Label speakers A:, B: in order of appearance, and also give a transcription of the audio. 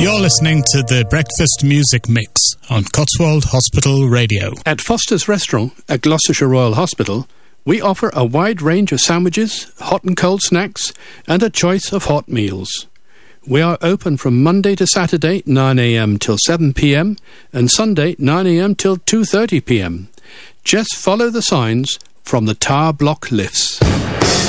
A: You're listening to the Breakfast Music Mix on Cotswold Hospital Radio.
B: At Foster's Restaurant at Gloucestershire Royal Hospital, we offer a wide range of sandwiches, hot and cold snacks, and a choice of hot meals. We are open from Monday to Saturday, 9 a.m. till 7 p.m, and Sunday, 9 a.m. till 2:30 p.m. Just follow the signs from the tower block lifts.